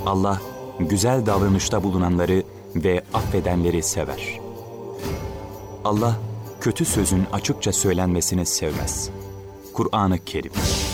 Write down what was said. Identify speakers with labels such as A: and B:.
A: Allah güzel davranışta bulunanları ve affedenleri sever. Allah kötü sözün açıkça söylenmesini sevmez. Kur'an-ı Kerim.